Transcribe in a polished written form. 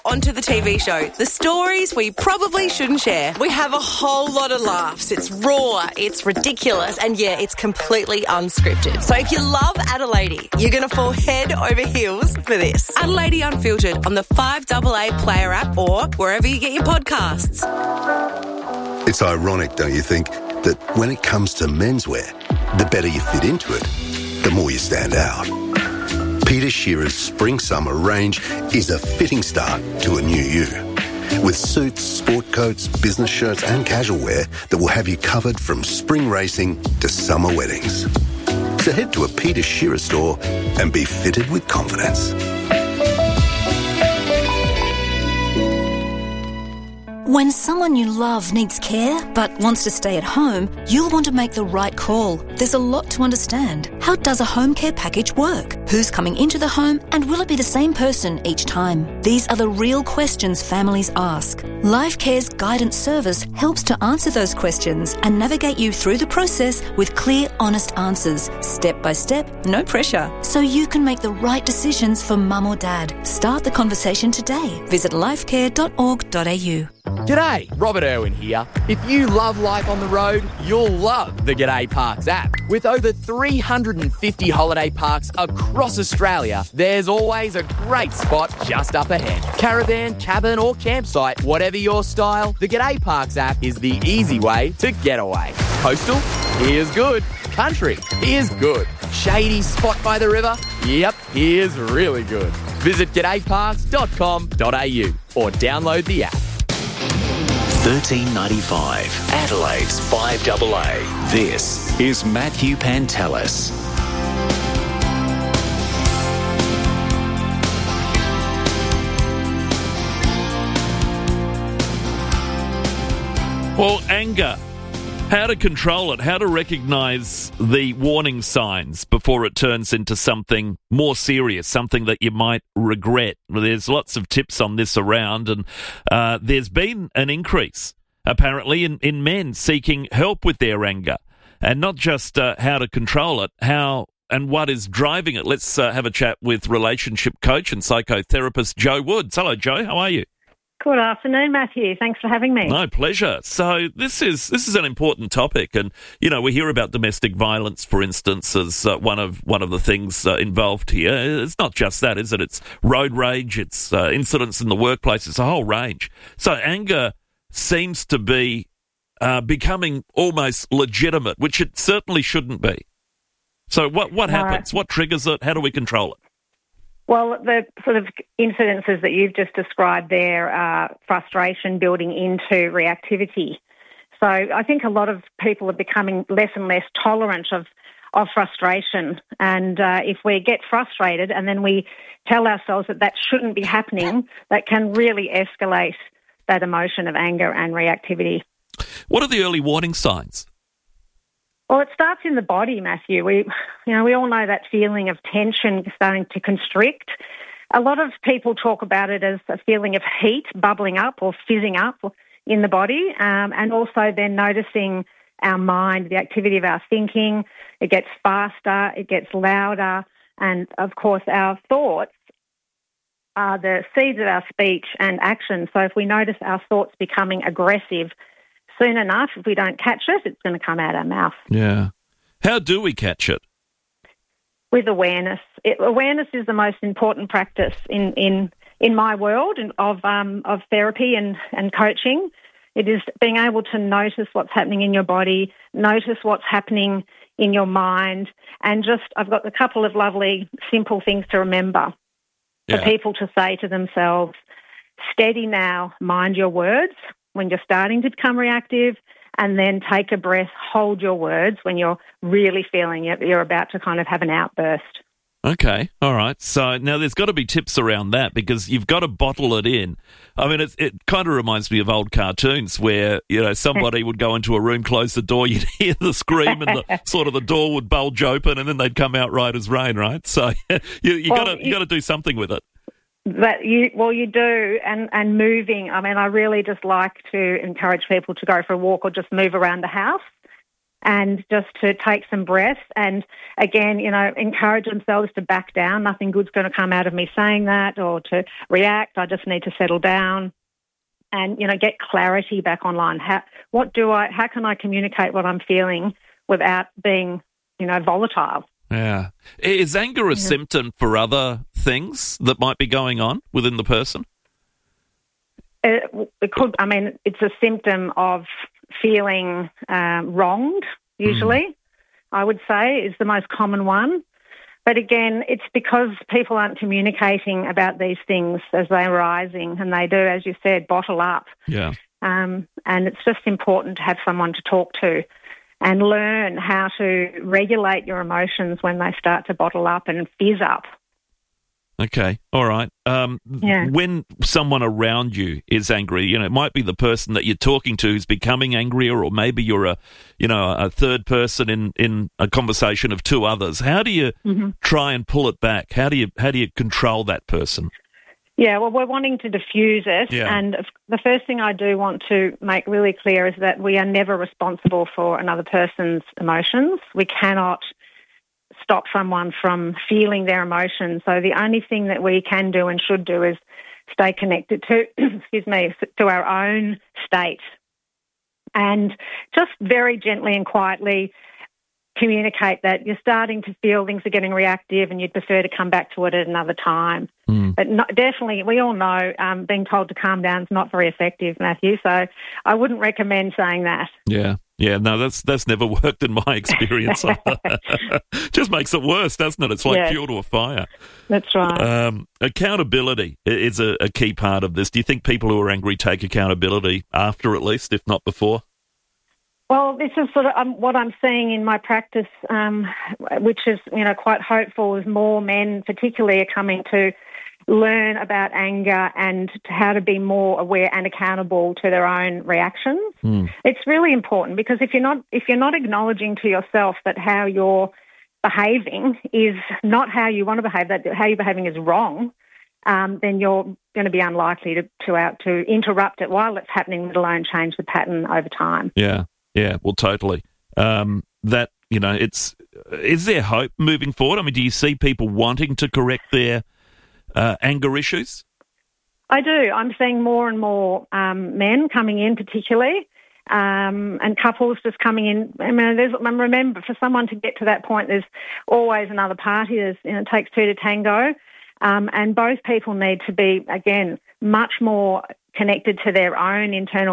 onto the TV show. The stories we probably shouldn't share. We have a whole lot of laughs. It's raw, it's ridiculous, and yeah, it's completely unscripted. So if you love Adelaide, you're going to fall head over heels for this. Adelaide Unfiltered on the 5AA Player app or wherever you get your podcasts. It's ironic, don't you think, that when it comes to menswear, the better you fit into it, the more you stand out. Peter Shearer's Spring-Summer range is a fitting start to a new you. With suits, sport coats, business shirts and casual wear that will have you covered from spring racing to summer weddings. So head to a Peter Shearer store and be fitted with confidence. When someone you love needs care but wants to stay at home, you'll want to make the right call. There's a lot to understand. How does a home care package work? Who's coming into the home and will it be the same person each time? These are the real questions families ask. LifeCare's guidance service helps to answer those questions and navigate you through the process with clear, honest answers, step by step, no pressure, so you can make the right decisions for mum or dad. Start the conversation today. Visit lifecare.org.au. G'day, Robert Irwin here. If you love life on the road, you'll love the G'day Parks app. With over 350 holiday parks across Australia, there's always a great spot just up ahead. Caravan, cabin or campsite, whatever your style, the G'day Parks app is the easy way to get away. Coastal? Here's good. Country? Here's good. Shady spot by the river? Yep, here's really good. Visit g'dayparks.com.au or download the app. $13.95, Adelaide's 5AA. This is Matthew Pantelis. Well, anger. How to control it, how to recognise the warning signs before it turns into something more serious, something that you might regret. Well, there's lots of tips on this around, and there's been an increase, apparently, in men seeking help with their anger. And not just how to control it, how and what is driving it. Let's have a chat with relationship coach and psychotherapist Jo Woods. Hello, Jo. How are you? Good afternoon, Matthew. Thanks for having me. My pleasure. So this is an important topic, and you know we hear about domestic violence, for instance, as one of the things involved here. It's not just that, is it? It's road rage, it's incidents in the workplace, it's a whole range. So anger seems to be becoming almost legitimate, which it certainly shouldn't be. So what happens? What triggers it? How do we control it? Well, the sort of incidences that you've just described there are frustration building into reactivity. So I think a lot of people are becoming less and less tolerant of frustration. And if we get frustrated and then we tell ourselves that shouldn't be happening, that can really escalate that emotion of anger and reactivity. What are the early warning signs? Well, it starts in the body, Matthew. We all know that feeling of tension starting to constrict. A lot of people talk about it as a feeling of heat bubbling up or fizzing up in the body, and also then noticing our mind, the activity of our thinking. It gets faster, it gets louder, and of course our thoughts are the seeds of our speech and action. So if we notice our thoughts becoming aggressive, soon enough, if we don't catch it, it's going to come out our mouth. Yeah. How do we catch it? With awareness. Awareness is the most important practice in my world of therapy and coaching. It is being able to notice what's happening in your body, notice what's happening in your mind, and I've got a couple of lovely, simple things to remember for people to say to themselves. Steady now, mind your words when you're starting to become reactive, and then take a breath, hold your words when you're really feeling it, you're about to kind of have an outburst. Okay, all right. So now there's got to be tips around that because you've got to bottle it in. I mean, it kind of reminds me of old cartoons where, somebody would go into a room, close the door, you'd hear the scream and the door would bulge open and then they'd come out right as rain, right? So you got to do something with it. You do, and moving. I mean, I really just like to encourage people to go for a walk or just move around the house. and just to take some breaths and, again, encourage themselves to back down. Nothing good's going to come out of me saying that or to react. I just need to settle down and, get clarity back online. How can I communicate what I'm feeling without being, volatile? Yeah. Is anger a symptom for other things that might be going on within the person? It could. I mean, it's a symptom of feeling wronged, usually, I would say, is the most common one. But again, it's because people aren't communicating about these things as they're rising, and they do, as you said, bottle up. Yeah. And it's just important to have someone to talk to and learn how to regulate your emotions when they start to bottle up and fizz up. Okay, all right. When someone around you is angry, it might be the person that you're talking to who's becoming angrier, or maybe you're a third person in a conversation of two others. How do you try and pull it back? How do you control that person? Yeah, well, we're wanting to diffuse it, and the first thing I do want to make really clear is that we are never responsible for another person's emotions. We cannot stop someone from feeling their emotions. So the only thing that we can do and should do is stay connected to, to our own state, and just very gently and quietly communicate that you're starting to feel things are getting reactive and you'd prefer to come back to it at another time. But definitely, we all know being told to calm down is not very effective, Matthew, so I wouldn't recommend saying that. Yeah, no, that's never worked in my experience. Just makes it worse, doesn't it? It's like fuel to a fire. That's right. Accountability is a key part of this. Do you think people who are angry take accountability after, at least, if not before? Well, this is sort of what I'm seeing in my practice, which is, quite hopeful, is more men particularly are coming to learn about anger and how to be more aware and accountable to their own reactions. It's really important, because if you're not acknowledging to yourself that how you're behaving is not how you want to behave, that how you're behaving is wrong, then you're going to be unlikely to interrupt it while it's happening, let alone change the pattern over time. Yeah, well, totally. Is there hope moving forward? I mean, do you see people wanting to correct their anger issues? I do. I'm seeing more and more men coming in, particularly, and couples just coming in. I mean, remember, for someone to get to that point, there's always another party. It takes two to tango, and both people need to be, again, much more connected to their own internal